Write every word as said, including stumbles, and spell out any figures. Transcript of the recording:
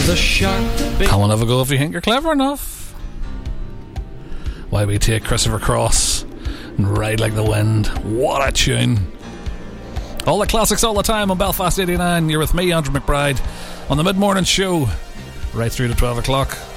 the sharp big... Come on, have a go if you think you're clever enough. Why we take Christopher Cross and Ride Like the Wind. What a tune. All the classics all the time on Belfast eighty-nine. You're with me, Andrew McBride, on the mid-morning show, right through to twelve o'clock.